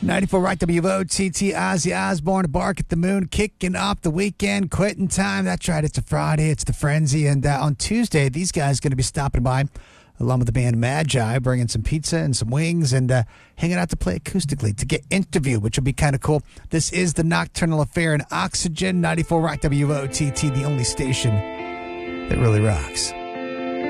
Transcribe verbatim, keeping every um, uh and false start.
ninety-four Rock W O T T, Ozzy Osbourne, Bark at the Moon, kicking off the weekend, quitting time. That's right, it's a Friday, it's the Frenzy. And uh, on Tuesday, these guys are going to be stopping by, along with the band Magi, bringing some pizza and some wings and uh, hanging out to play acoustically to get interviewed, which will be kind of cool. This is the Nocturnal Affair in Oxygen, ninety-four Rock W O T T, the only station that really rocks.